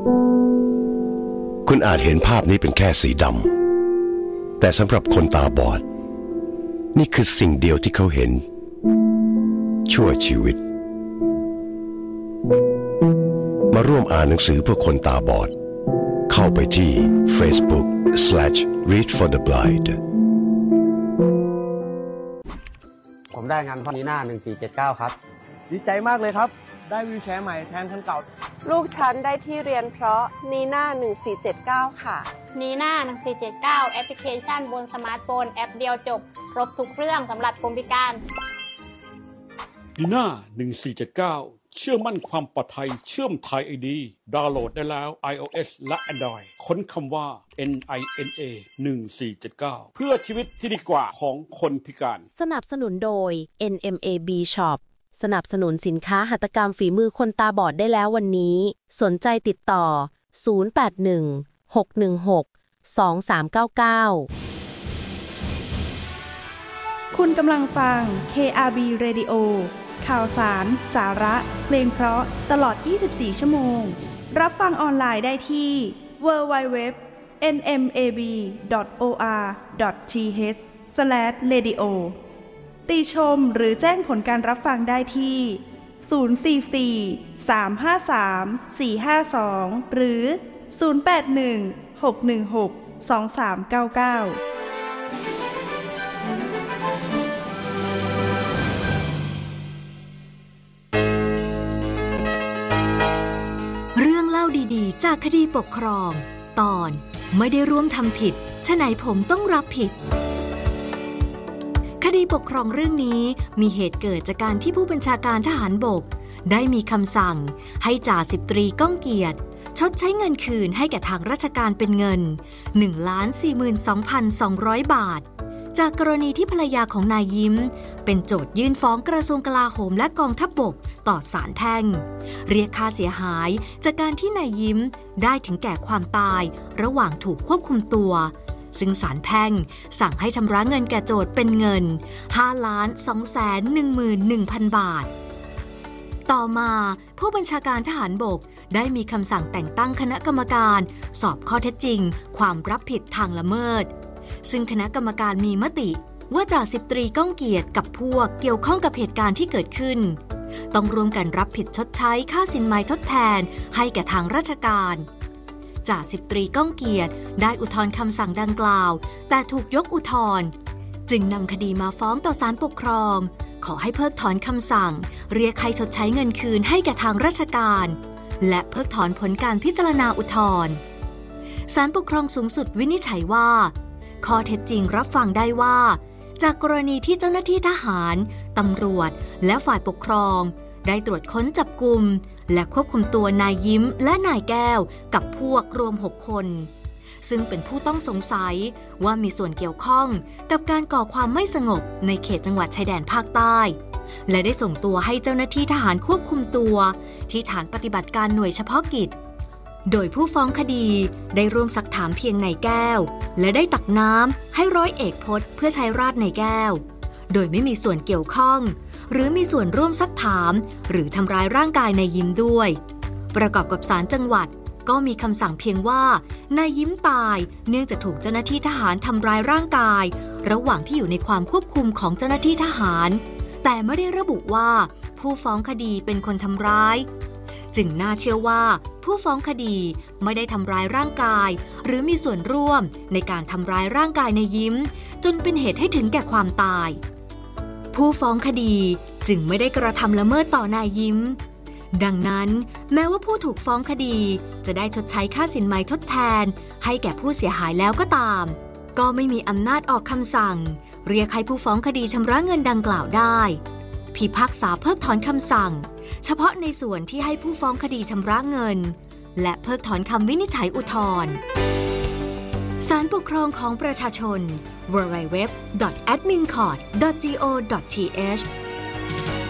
คุณอาจเห็นภาพนี้เป็นแค่สีดำแต่สำหรับคนตาบอดนี่คือสิ่งเดียวที่เขาเห็นชั่วชีวิตมาร่วมอ่านหนังสือเพื่อคนตาบอดเข้าไปที่ Facebook/readfortheblind ผมได้งานพอนีน่า1479ครับดีใจมากเลยครับได้วีลแชร์ใหม่แทนคันเก่าลูกฉันได้ที่เรียนเพราะนีน่า1479ค่ะนีน่า1479แอปพลิเคชันบนสมาร์ทโฟนแอปเดียวจบครบทุกเรื่องสำหรับคนพิการนีน่า1479เชื่อมั่นความปลอดภัยเชื่อมไทย ID ดาวน์โหลดได้แล้ว iOS และ Android ค้นคำว่า NINA 1479เพื่อชีวิตที่ดีกว่าของคนพิการสนับสนุนโดย NMAB Shop สนับสนุนสินค้าหัตถกรรมฝีมือคนตาบอดได้แล้ววันนี้สนใจติดต่อ081-616-2399 คุณกำลังฟัง KRB Radio ข่าวสาร สาระเพลงเพราะตลอด24ชั่วโมงรับฟังออนไลน์ได้ที่ www.nmab.or.th/radio ติชมหรือแจ้งผลการรับฟังได้ที่044-353-452หรือ081-616-2399 ดีๆจากคดีปกครองตอนไม่ได้ร่วมทำผิดฉะไหนผมต้องรับผิดคดีปกครองเรื่องนี้มีเหตุเกิดจากการที่ผู้บัญชาการทหารบกได้มีคำสั่งให้จ่าสิบตรีก้องเกียรติชดใช้เงินคืนให้แก่ทางราชการเป็นเงิน 1,42,200 บาทจากกรณีที่ภรรยาของนายยิ้มเป็นโจทยื่นฟ้องกระทรวงกลาโหมและกองทัพบกต่อศาลแพ่งเรียกค่าเสียหายจากการที่นายยิ้มได้ถึงแก่ความตายระหว่างถูกควบคุมตัวซึ่งศาลแพ่งสั่งให้ชำระเงินแก่โจทเป็นเงิน 5,211,000 บาทต่อมาผู้บัญชาการทหารบกได้มีคำสั่งแต่งตั้งคณะกรรมการสอบข้อเท็จจริงความรับผิดทางละเมิดซึ่งคณะกรรมการมีมติว่าจ่าสิบตรีก้องเกียรติกับพวกเกี่ยวข้องกับเหตุการณ์ที่เกิดขึ้นต้องร่วมกันรับผิดชดใช้ค่าสินไหมทดแทนให้แก่ทางราชการจ่าสิบตรีก้องเกียรติได้อุทธรณ์คำสั่งดังกล่าวแต่ถูกยกอุทธรณ์จึงนำคดีมาฟ้องต่อศาลปกครองขอให้เพิกถอนคำสั่งเรียกให้ชดใช้เงินคืนให้แก่ทางราชการและเพิกถอนผลการพิจารณาอุทธรณ์ศาลปกครองสูงสุดวินิจฉัยว่าข้อเท็จจริงรับฟังได้ว่าจากกรณีที่เจ้าหน้าที่ทหารตำรวจและฝ่ายปกครองได้ตรวจค้นจับกุมและควบคุมตัวนายยิ้มและนายแก้วกับพวกรวม6คนซึ่งเป็นผู้ต้องสงสัยว่ามีส่วนเกี่ยวข้องกับการก่อความไม่สงบในเขตจังหวัดชายแดนภาคใต้และได้ส่งตัวให้เจ้าหน้าที่ทหารควบคุมตัวที่ฐานปฏิบัติการหน่วยเฉพาะกิจโดยผู้ฟ้องคดีได้ร่วมซักถามเพียงนายแก้วและได้ตักน้ำให้ร้อยเอกพจน์เพื่อใช้ราดนายแก้วโดยไม่มีส่วนเกี่ยวข้องหรือมีส่วนร่วมซักถามหรือทำร้ายร่างกายนายยิ้มด้วยประกอบกับศาลจังหวัดก็มีคำสั่งเพียงว่านายยิ้มตายเนื่องจากถูกเจ้าหน้าที่ทหารทำร้ายร่างกายระหว่างที่อยู่ในความควบคุมของเจ้าหน้าที่ทหารแต่ไม่ได้ระบุว่าผู้ฟ้องคดีเป็นคนทำร้ายจึงน่าเชื่อว่าผู้ฟ้องคดีไม่ได้ทำร้ายร่างกายหรือมีส่วนร่วมในการทำร้ายร่างกายนายยิ้มจนเป็นเหตุให้ถึงแก่ความตายผู้ฟ้องคดีจึงไม่ได้กระทำละเมิดต่อนายยิ้มดังนั้นแม้ว่าผู้ถูกฟ้องคดีจะได้ชดใช้ค่าสินไหมทดแทนให้แก่ผู้เสียหายแล้วก็ตามก็ไม่มีอำนาจออกคำสั่งเรียกให้ผู้ฟ้องคดีชำระเงินดังกล่าวได้พิพากษาเพิกถอนคำสั่งเฉพาะในส่วนที่ให้ผู้ฟ้องคดีชำระเงินและเพิกถอนคำวินิจฉัยอุทธรณ์ศาลปกครองของประชาชน www.admincourt.go.th